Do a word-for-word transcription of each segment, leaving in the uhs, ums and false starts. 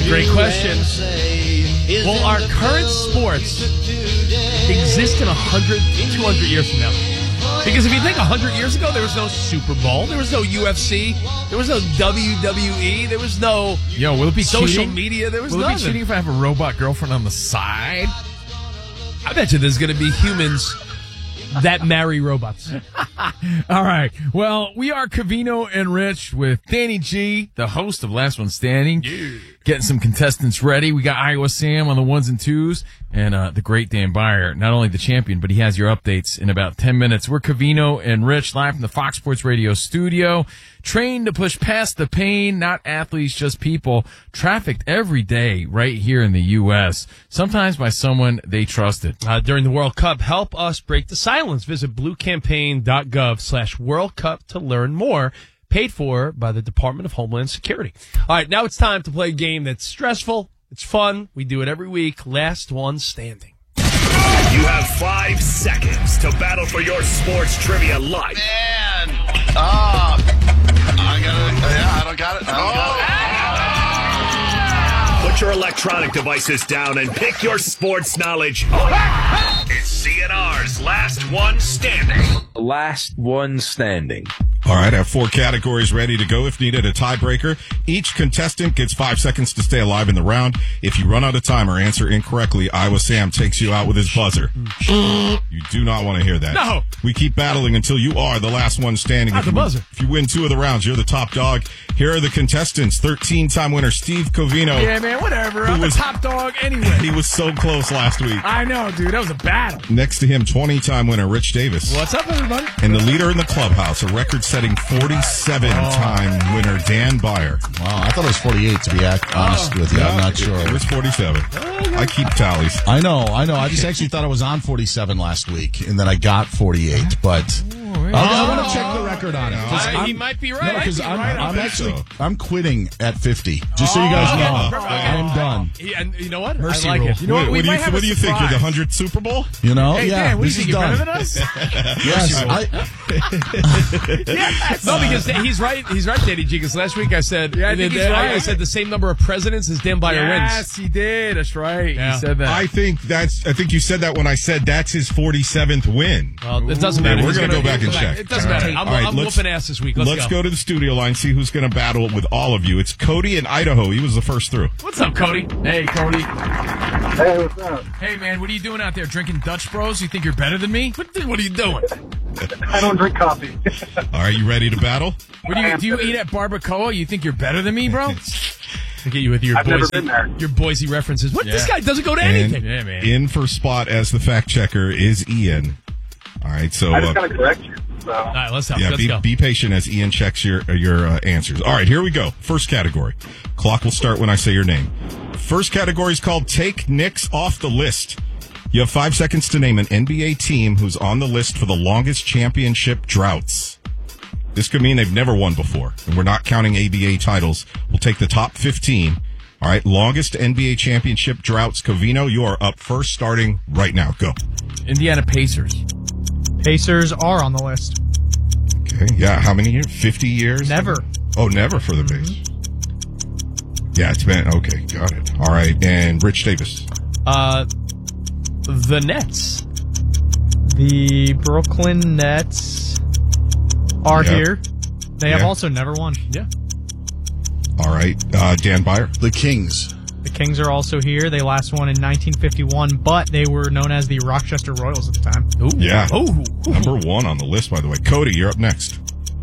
great question. Will our current sports exist in one hundred, two hundred years from now? Because if you think one hundred years ago, there was no Super Bowl, there was no U F C, there was no W W E, there was no Yo, will it be social cheating? media, there was Will nothing. it be cheating if I have a robot girlfriend on the side? I bet you there's going to be humans that marry robots. All right. Well, we are Covino and Rich with Danny G, the host of Last One Standing. Yeah. Getting some contestants ready. We got Iowa Sam on the ones and twos, and uh, the great Dan Byer, not only the champion, but he has your updates in about ten minutes. We're Covino and Rich, live from the Fox Sports Radio studio, trained to push past the pain, not athletes, just people, trafficked every day right here in the U S, sometimes by someone they trusted. Uh, during the World Cup, help us break the silence. Visit bluecampaign.gov slash World Cup to learn more. Paid for by the Department of Homeland Security. All right, now it's time to play a game that's stressful. It's fun. We do it every week. Last one standing. You have five seconds to battle for your sports trivia life. Man, oh, I got it. Yeah, I don't got it. I don't got it. Put your electronic devices down and pick your sports knowledge. It's C N R's Last One Standing. Last one standing. All right, I have four categories ready to go if needed. A tiebreaker. Each contestant gets five seconds to stay alive in the round. If you run out of time or answer incorrectly, Iowa Sam takes you out with his buzzer. You do not want to hear that. No. We keep battling until you are the last one standing. Not If the you, buzzer. If you win two of the rounds, you're the top dog. Here are the contestants. thirteen-time winner Steve Covino. Yeah, man, whatever. Who I'm was- the top dog anyway. He was so close last week. I know, dude. That was a battle. Next to him, twenty-time winner Rich Davis. What's up, everybody? And the leader in the clubhouse, a record-setting forty-seven-time winner, Dan Byer. Wow, I thought it was forty-eight, to be act- honest with you. I'm not it- sure. It was forty-seven. I keep tallies. I know, I know. I just actually thought I was on forty-seven last week, and then I got forty-eight, but I, I want to check the record on it. 'cause Uh, I'm- he might be right. No, Might because be I'm, right. I I'm think actually, so. I'm quitting at fifty. Just so you guys know, okay. I am done. He- and you know what? Mercy I like rule. it. You know Wait, what? We what do you, might have what a do you think? You're the surprise. hundredth Super Bowl? You know, Hey, yeah, Dan, what do you this think? is You're done. better than us? Yes, I, No, because he's right. He's right, Danny G. Because last week I said, Yeah, I think he's I, right. I said the same number of presidents as Dan Byer Yes, wins. he did. That's right. Yeah. He said that. I think that's. I think you said that when I said that's his forty-seventh win. Well, it doesn't Ooh. matter. We're Who's gonna go back and check. It doesn't All matter. right. I'm, All right, I'm let's- whooping ass this week. Let's, Let's go. go to the studio line, see who's going to battle with all of you. It's Cody in Idaho. He was the first through. What's up, Cody? Hey, Cody. Hey, what's up? Hey, man, what are you doing out there? Drinking Dutch Bros? You think you're better than me? What, what are you doing? I don't drink coffee. All right, you ready to battle? What do you do? You eat at Barbacoa? You think you're better than me, bro? I get you with your I've never Boise, been there. your Boise references. What? This Yeah. guy doesn't go to And anything. Yeah, man. in for spot as the fact checker is Ian. All right, so I just uh, gotta correct you. So All right, let's, help. yeah, let's be, go. be patient as Ian checks your your uh, answers. All right, here we go. First category. Clock will start when I say your name. First category is called Take Knicks Off the List. You have five seconds to name an N B A team who's on the list for the longest championship droughts. This could mean they've never won before, and we're not counting A B A titles. We'll take the top fifteen. All right, longest N B A championship droughts. Covino, you are up first, starting right now. Go. Indiana Pacers. Pacers are on the list. Okay, yeah, how many years? fifty years? Never. Oh, never for the base. Yeah, it's been, okay, got it. All right, and Rich Davis. Uh, the Nets. The Brooklyn Nets are Yep. here. They have Yeah. also never won. Yeah. All right, uh, Dan Byer. the Kings. The Kings are also here. They last won in nineteen fifty-one, but they were known as the Rochester Royals at the time. Ooh. Yeah. Ooh. Number one on the list, by the way. Cody, you're up next.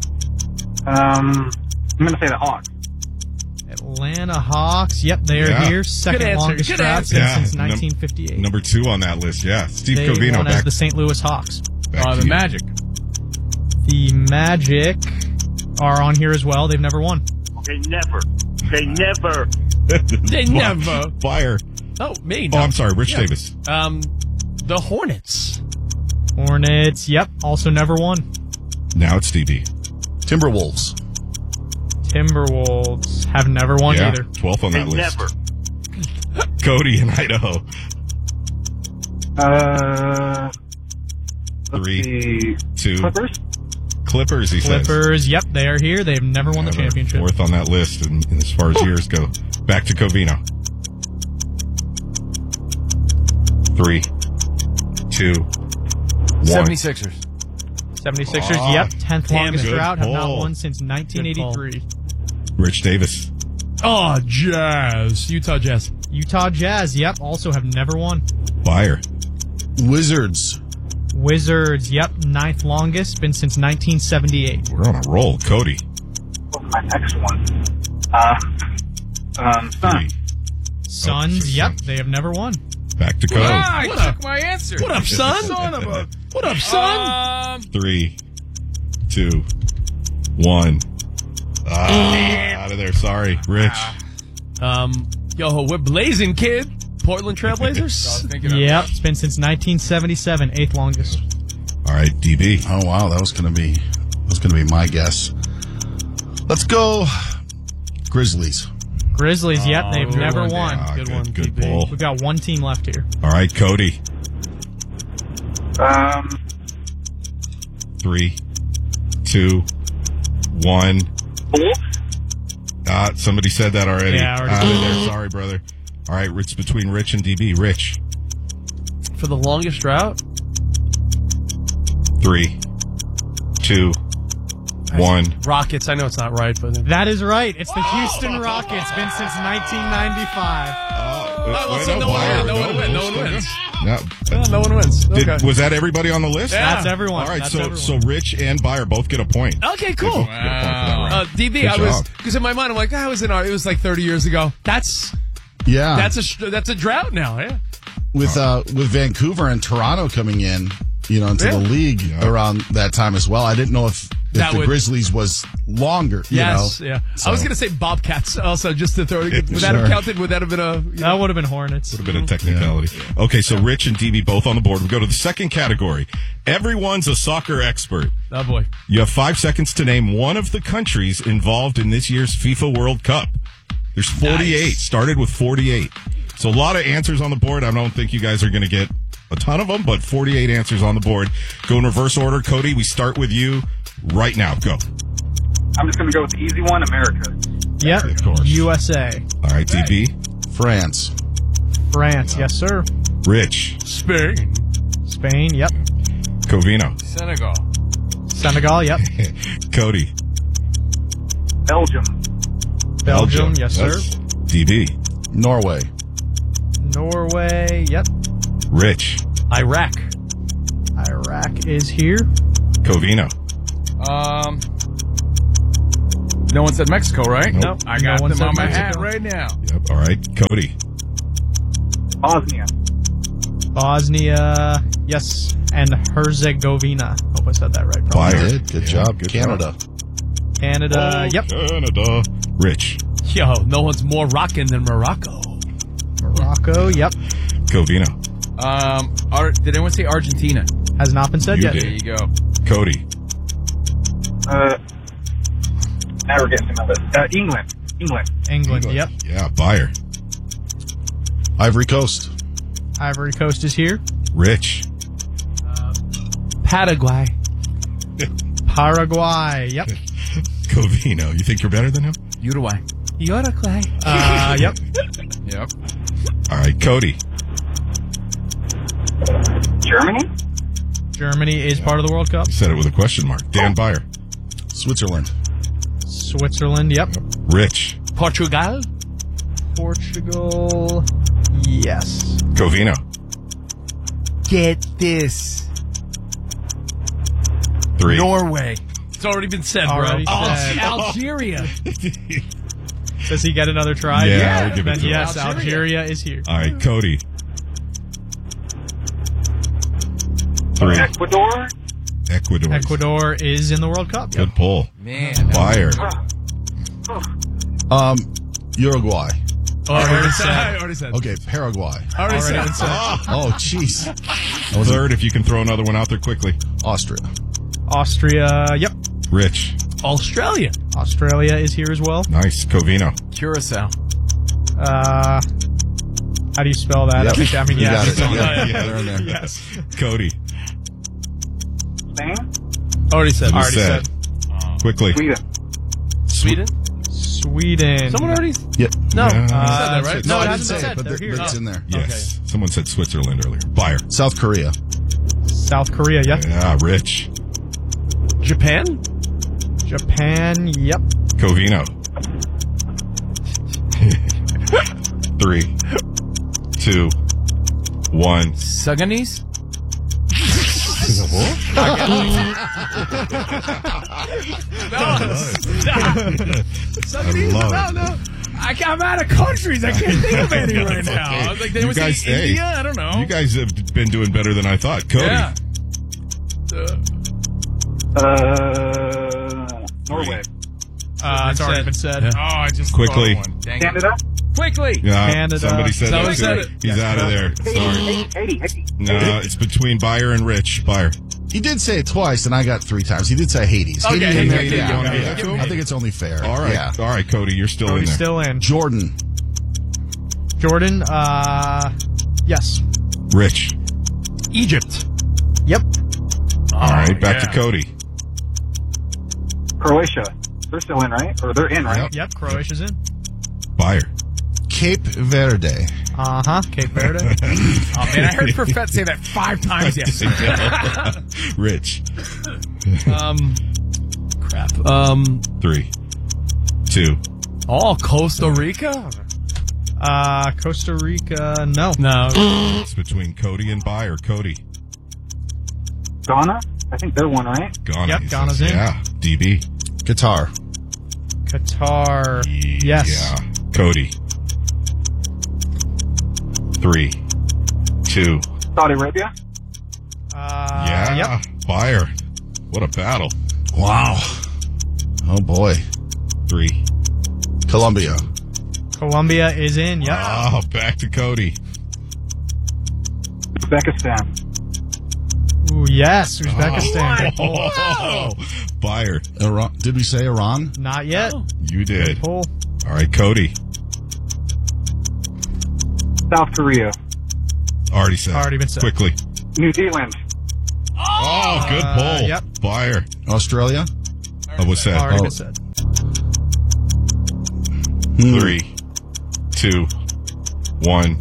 um, I'm gonna say the Hawks. Atlanta Hawks. Yep, they are Yeah. here. Second Good answer. longest Good drought answer. since, Yeah. since Num- nineteen fifty-eight. Number two on that list, yeah. Steve they Covino, won back, as the Saint Louis Hawks. back Uh, to the you. Magic. The Magic are on here as well. They've never won. They never. They never. They never. Fire. Oh, me. Oh, no. I'm sorry, Rich Yeah. Davis. Um, the Hornets. Hornets. Yep, also never won. Now it's D B. Timberwolves. Timberwolves have never won Yeah, either. twelfth on They that list. never. Cody in Idaho. Uh, let's Three, see. two, Clippers. Clippers, he says. Clippers. Yep, they are here. They've never won the Yeah, they're championship. Fourth on that list, and, and as far as years go. Back to Covino. Three, two, one. seventy-sixers. seventy-sixers, Oh, yep. tenth damn longest it. drought. Have not Good won since nineteen eighty-three. Rich Davis. Oh, Jazz. Utah Jazz. Utah Jazz, yep. Also have never won. Fire. Wizards. Wizards, yep. Ninth longest. Been since nineteen seventy-eight. We're on a roll. Cody. What's my next one? Uh, um, Three. Sun. Suns, Oh, yep. Suns. They have never won. Back to Cody. Ah, I What took up? my answer. What up, son? Son of a... What up, son? Um, Three, two, one. Ah, out of there. Sorry, Rich. Um, yo, we're blazing, kid. Portland I was Trailblazers. thinking of Yep. It's been since nineteen seventy-seven. Eighth longest. All right, D B. Oh wow, that was gonna be that was gonna be my guess. Let's go Grizzlies. Grizzlies, yep. Oh, They've good never one, won. Ah, Good good, one, good D B. pull. We've got one team left here. All right, Cody. Um, Three, two, one. Bulls? Ah, somebody said that already. Yeah, I already Out said of there. Sorry, brother. All right, it's between Rich and D B. Rich. For the longest drought? Three, two, one. Rockets. I know it's not right, but. That is right. It's the Houston Rockets. Been since nineteen ninety-five. Oh, well, so no one wins. No one wins. No one wins. No. Yeah, no one wins. Did, Okay. Was that everybody on the list? Yeah. That's everyone. All right, That's so everyone. so Rich and Buyer both get a point. Okay, cool. Get a point for that round. Uh, D B, Good I was job. because in my mind I'm like, I was in our. It was like thirty years ago. That's Yeah. that's a sh- that's a drought now. Yeah. with uh with Vancouver and Toronto coming in, you know, into Yeah. the league Yeah. around that time as well. I didn't know if, if That the would- Grizzlies was longer. You Yes. know? Yeah. So- I was gonna say Bobcats also, just to throw. Would that have Sure. counted? Would that have been a? You know, That would have been Hornets. A bit of technicality. Okay, so Rich and D B both on the board. We go to the second category. Everyone's a soccer expert. oh boy. You have five seconds to name one of the countries involved in this year's FIFA World Cup. There's forty-eight. Nice. Started with forty-eight. So a lot of answers on the board. I don't think you guys are going to get a ton of them, but forty-eight answers on the board. Go in reverse order. Cody, we start with you right now. Go. I'm just going to go with the easy one, America. Yep. Of course. U S A. All right, D B. France. France. Yes, sir. Rich. Spain. Spain. Yep. Covino. Senegal. Senegal. Yep. Cody. Belgium. Belgium. Yes, sir. That's D B. Norway. Norway. Yep. Rich. Iraq. Iraq is here. Covino. Um, no one said Mexico, right? Nope. I got No one them said on my Mexico. hat right now. Yep. All right, Cody. Bosnia. Bosnia. Yes. And Herzegovina. Hope I said that right. Probably. Fire. You did. Good Yeah, job. good Canada. Canada. Oh, Yep. Canada. Rich. Yo, no one's more rocking than Morocco. Morocco. Yep. Covino. Um, Ar- did anyone say Argentina? Has not been said You yet. did. There you go. Cody. Uh, now we're getting some of it. Uh, England. England. England. Yep. Yeah, Buyer. Ivory Coast. Ivory Coast is here. Rich. Paraguay. Paraguay. Yep. Covino. You think you're better than him? Uruguay. Uruguay. Uh, yep. Yep. All right, Cody. Germany. Germany is part of the World Cup. You said it with a question mark. Dan Buyer. Switzerland. Switzerland. Yep. Rich. Portugal. Portugal. Yes. Covino. Get this. Three. Norway. It's already been said, bro. Already Oh, said. Algeria. Does he get another try? Yeah, Yeah. we'll give it Then to him. yes, Algeria. Algeria is here. All right, Cody. Three. Ecuador. Ecuador. Ecuador is in the World Cup. Yep. Good pull. Man. Buyer. Um, Uruguay. Oh, I already said. I already said. Okay, Paraguay. Already Already said. been said. Oh, jeez. Third, if you can throw another one out there quickly. Austria. Austria. Yep. Rich. Australia. Australia is here as well. Nice. Covino. Curacao. Uh, how do you spell that? Yep. I think I mean You yeah. got it. it's on Yeah, there. yeah, they're in there. Yes. Cody. Spain. Already said. You Already said. said. Quickly. Sweden. Sweden. Sweden. Someone already? Yep. No. Uh, You said that, Uh, right? No, No, it I didn't hasn't say said. it, but, They're the, here. but it's Oh. in there. Yes. Someone said Switzerland earlier. Buyer. South Korea. South Korea, yep. Yeah, Rich. Japan? Japan, yep. Covino. Three, two, one. Sudanese? I love no, it. no. I, I'm out of countries. I can't think of any right That's now. okay. I was like, they You was guys- in hey, India? I don't know. You guys have been doing better than I thought. Cody. Yeah. Uh, Norway. Uh, it's already been said. Oh, I just Quickly. thought of one. Dang it. Canada. Quickly. Yeah, Canada. somebody said Somebody that. said too. it. He's out of there. Sorry. Haiti, Haiti, Haiti. No, it's between Buyer and Rich. Buyer. He did say it twice, and I got three times. He did say Hades. Okay, Haiti in there, Haiti, yeah. you wanna Yeah. give that to him? I think it's only fair. All right. Yeah. All right, Cody, you're still Cody's in there. still in. Jordan. Jordan, uh, yes. Rich. Egypt. Yep. All right, back yeah. to Cody. Croatia. They're still in, right? Or they're in, right? Yep. Yep, Croatia's in. Buyer. Cape Verde. Uh-huh, Cape Verde. Oh, man, I heard Perfett say that five times yesterday. Rich. Um, crap. Um, Three, two. oh, Costa Rica? Uh, Costa Rica, no. No. It's between Cody and Buyer. Cody. Ghana. I think they're one, right? Ghana. Yep, he Ghana's says. in. Yeah. D B. Qatar. Qatar, yes. Yeah. Cody. Three, two. Saudi Arabia. Uh, Yeah. Yep. Buyer. What a battle. Wow. Oh, boy. Three. Colombia. Colombia is in, yep. Oh, back to Cody. Uzbekistan. Ooh, yes, Uzbekistan. Oh, Buyer. Iran. Did we say Iran? Not yet. You did. Pull. All right, Cody. South Korea. Already said. Already been said. Quickly. New Zealand. Oh, good Uh, pull. yep. Buyer. Australia. Oh, what's that? Already Oh. been said. Three, two, one.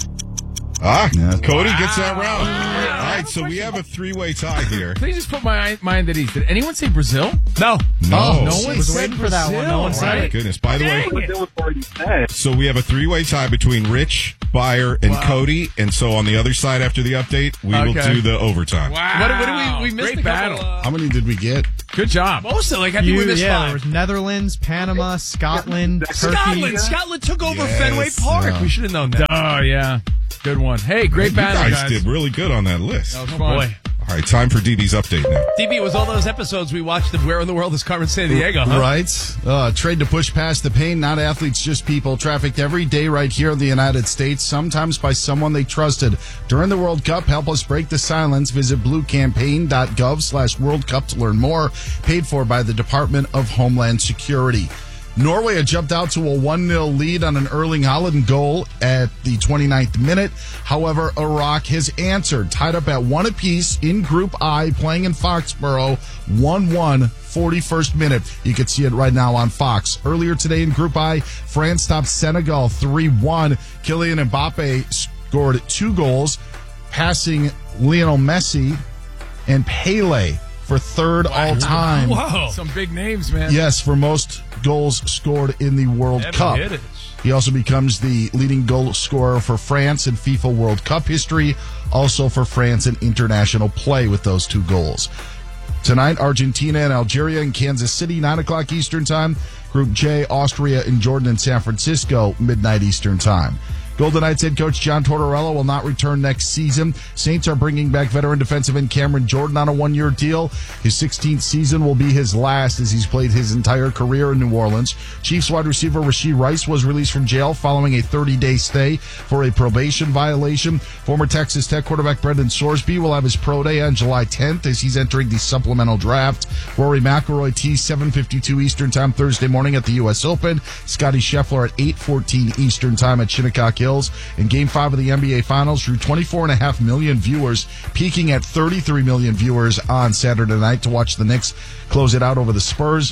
Ah, Yeah. Cody gets that round. All right, so we have a three-way tie here. Please just put my mind at ease. Did anyone say Brazil? No. No. Oh, no I one was said waiting for that one. No one Brazil, said My it. goodness. By the way, Dang it. Brazil was already said. so we have a three-way tie between Rich, Buyer, and Cody. And so on the other side after the update, we will Okay. do the overtime. Wow. What, what do we, we missed Great a couple, battle. uh, How many did we get? Good job. most of, like, I think You, we missed yeah, there five. was Netherlands, Panama, Scotland, Turkey. Scotland. Scotland took over Yes. Fenway Park. Yeah. We should have known that. Oh, yeah. Good one. Hey, great You battle, guys, guys. did really good on that list. That was Oh, fun. boy. All right, time for D B's update now. D B, it was all those episodes we watched of Where in the World is Carmen Sandiego, huh? Right. Uh, trade to push past the pain, not athletes, just people. Trafficked every day right here in the United States, sometimes by someone they trusted. During the World Cup, help us break the silence. Visit bluecampaign.gov slash World Cup to learn more. Paid for by the Department of Homeland Security. Norway had jumped out to a one nil lead on an Erling Haaland goal at the twenty-ninth minute. However, Iraq has answered, tied up at one apiece in Group I, playing in Foxborough, one one, forty-first minute. You can see it right now on Fox. Earlier today in Group I, France stopped Senegal three one. Kylian Mbappe scored two goals, passing Lionel Messi and Pele for third all-time. Whoa. Some big names, man. Yes, for most goals scored in the World Heavy Cup. hitters. He also becomes the leading goal scorer for France in FIFA World Cup history, also for France in international play with those two goals. Tonight, Argentina and Algeria in Kansas City, nine o'clock Eastern Time. Group J, Austria and Jordan in San Francisco, midnight Eastern Time. Golden Knights head coach John Tortorella will not return next season. Saints are bringing back veteran defensive end Cameron Jordan on a one-year deal. His sixteenth season will be his last as he's played his entire career in New Orleans. Chiefs wide receiver Rashee Rice was released from jail following a thirty-day stay for a probation violation. Former Texas Tech quarterback Brendan Sorsby will have his pro day on July tenth as he's entering the supplemental draft. Rory McIlroy tees seven fifty-two Eastern Time Thursday morning at the U S Open. Scotty Scheffler at eight fourteen Eastern Time at Shinnecock Hills. In Game five of the N B A Finals drew twenty-four point five million viewers, peaking at thirty-three million viewers on Saturday night to watch the Knicks close it out over the Spurs.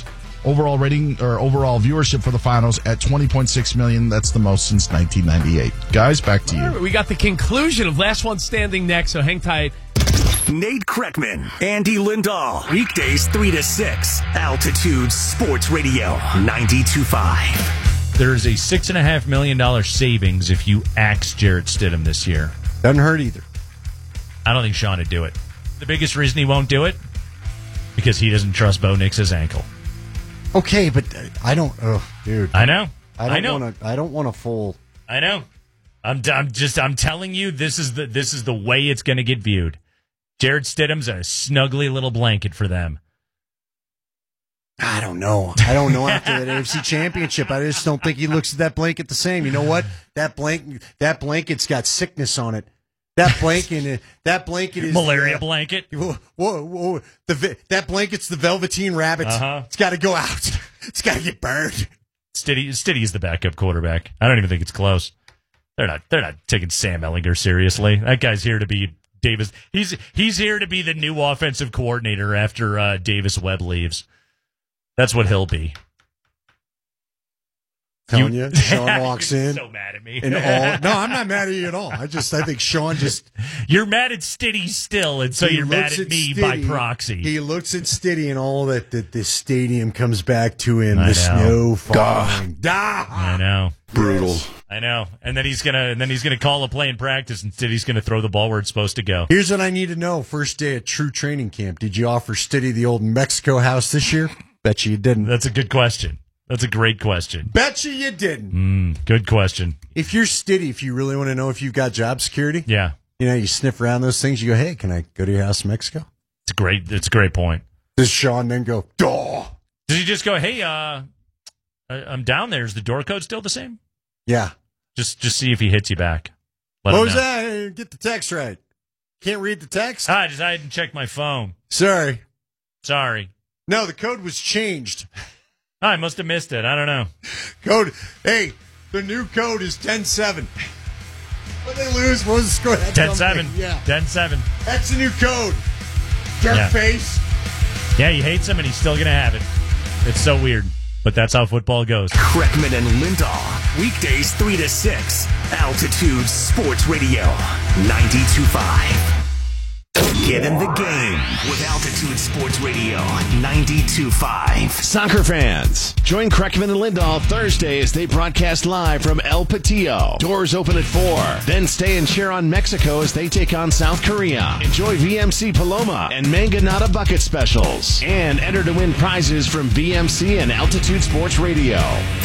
Overall rating or overall viewership for the finals at twenty point six million. That's the most since nineteen ninety-eight. Guys, back to you. All right, we got the conclusion of Last One Standing next, so hang tight. Nate Kreckman, Andy Lindahl. Weekdays three to six. Altitude Sports Radio ninety-two point five. There's a six and a half million dollar savings if you axe Jarrett Stidham this year. Doesn't hurt either. I don't think Sean would do it. The biggest reason he won't do it, because he doesn't trust Bo Nix's ankle. Okay, but I don't. Oh, dude. I know. I I don't know. want to. I don't want a full. I know. I'm. I'm just. I'm telling you, this is the. This is the way it's going to get viewed. Jarrett Stidham's a snuggly little blanket for them. I don't know. I don't know after that A F C Championship. I just don't think he looks at that blanket the same. You know what? That blanket. That blanket's got sickness on it. That blanket. That blanket is malaria uh, blanket. Whoa, whoa, whoa. The that blanket's the Velveteen Rabbit. Uh-huh. It's got to go out. It's got to get burned. Stiddy, Stiddy is the backup quarterback. I don't even think it's close. They're not. They're not taking Sam Ehlinger seriously. That guy's here to be Davis. He's he's here to be the new offensive coordinator after uh, Davis Webb leaves. That's what he'll be. Telling you, you Sean walks You're in. So mad at me. And all, no, I'm not mad at you at all. I just I think Sean just. You're mad at Stiddy still, and so you're mad at, at me Stiddy, by proxy. He looks at Stiddy and all that that the stadium comes back to him. I the know. snow falling. Duh. I know. Brutal. I know. And then he's gonna and then he's gonna call a play in practice, and Stiddy's gonna throw the ball where it's supposed to go. Here's what I need to know. First day at true training camp. Did you offer Stiddy the old Mexico house this year? Bet you you didn't. That's a good question. That's a great question. Bet you you didn't. Mm, good question. If you're Stiddy, if you really want to know if you've got job security, yeah, you know, you sniff around those things. You go, hey, can I go to your house in Mexico? It's a great. It's a great point. Does Sean then go, duh? Does he just go, hey, uh, I'm down there. Is the door code still the same? Yeah. Just just see if he hits you back. Let what him was know. that? Hey, get the text right. Can't read the text? Ah, just I didn't check my phone. Sorry. Sorry. No, the code was changed. I must have missed it. I don't know. Code. Hey, the new code is ten seven. When they lose, what was the score? ten seven. Yeah. ten seven. That's the new code. Jerk Yeah. face. Yeah, he hates him, and he's still going to have it. It's so weird, but that's how football goes. Kreckman and Lindahl. Weekdays three to six. Altitude Sports Radio ninety-two point five. Get in the game with Altitude Sports Radio ninety-two point five. Soccer fans, join Kreckman and Lindahl Thursday as they broadcast live from El Patillo. Doors open at four. Then stay and cheer on Mexico as they take on South Korea. Enjoy V M C Paloma and Manganata bucket specials. And enter to win prizes from V M C and Altitude Sports Radio.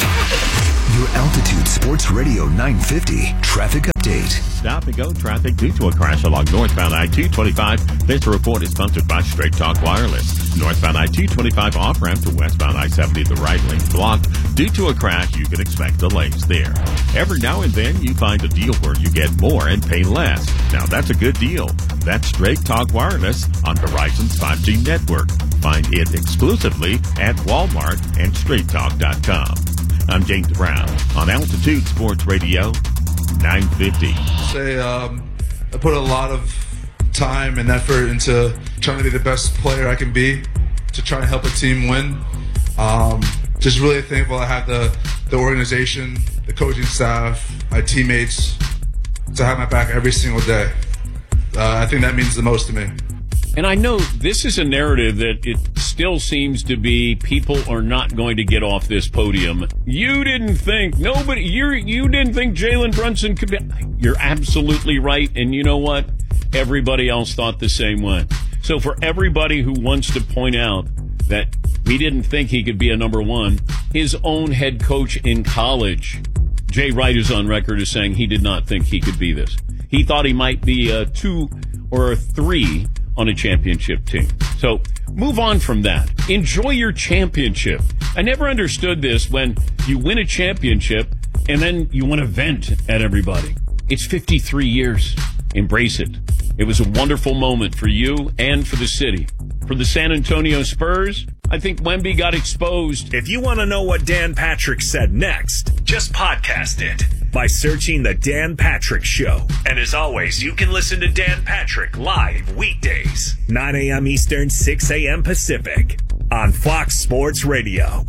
Your Altitude Sports Radio nine fifty traffic update. Stop and go traffic due to a crash along northbound I two twenty-five. This report is sponsored by Straight Talk Wireless. Northbound I two twenty-five off-ramp to westbound I seventy, the right lane blocked. Due to a crash, you can expect delays there. Every now and then, you find a deal where you get more and pay less. Now, that's a good deal. That's Straight Talk Wireless on Verizon's five G network. Find it exclusively at Walmart and straight talk dot com. I'm James Brown on Altitude Sports Radio nine fifty. Say, um, I put a lot of time and effort into trying to be the best player I can be to try and help a team win. Um, just really thankful I have the, the organization, the coaching staff, my teammates to have my back every single day. Uh, I think that means the most to me. And I know this is a narrative that it still seems to be people are not going to get off this podium. You didn't think nobody you you didn't think Jalen Brunson could be. You're absolutely right. And you know what? Everybody else thought the same way. So for everybody who wants to point out that he didn't think he could be a number one, his own head coach in college, Jay Wright, is on record as saying he did not think he could be this. He thought he might be a two or a three on a championship team. So move on from that. Enjoy your championship. I never understood this when you win a championship and then you want to vent at everybody. It's fifty-three years. Embrace it. It was a wonderful moment for you and for the city. For the San Antonio Spurs, I think Wemby got exposed. If you want to know what Dan Patrick said next, just podcast it. by searching The Dan Patrick Show. And as always, you can listen to Dan Patrick live weekdays, nine a.m. Eastern, six a.m. Pacific, on Fox Sports Radio.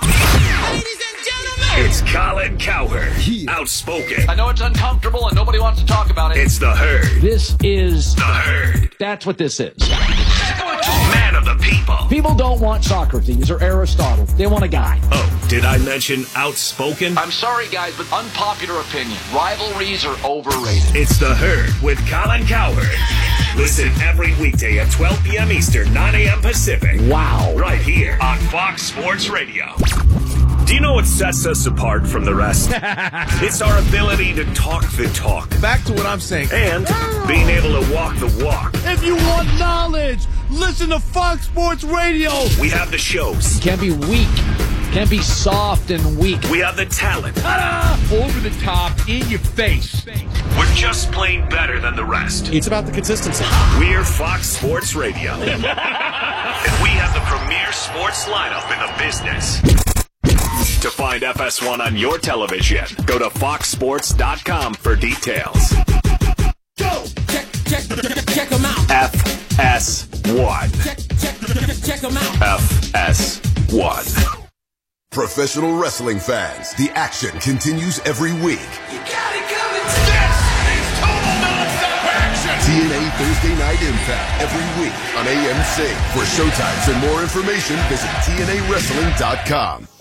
It's Colin Cowherd, outspoken. I know it's uncomfortable and nobody wants to talk about it. It's The Herd. This is The Herd. That's what this is. Man of the people. People don't want Socrates or Aristotle. They want a guy. Oh, did I mention outspoken? I'm sorry, guys, but unpopular opinion. Rivalries are overrated. It's The Herd with Colin Cowherd. Listen every weekday at twelve p.m. Eastern, nine a.m. Pacific. Wow. Right here on Fox Sports Radio. Do you know what sets us apart from the rest? It's our ability to talk the talk. Back to what I'm saying. And being able to walk the walk. If you want knowledge, listen to Fox Sports Radio. We have the shows. Can't be weak. Can't be soft and weak. We have the talent. Ta-da! Over the top, in your face. We're just plain better than the rest. It's about the consistency. We're Fox Sports Radio. And we have the premier sports lineup in the business. To find F S one on your television, go to fox sports dot com for details. Go! Check, check, check them out. F S one. Check, check, check them out. F S one. Professional wrestling fans, the action continues every week. You got it coming. This is total non-stop action. T N A Thursday Night Impact every week on A M C. For showtimes and more information, visit T N A wrestling dot com.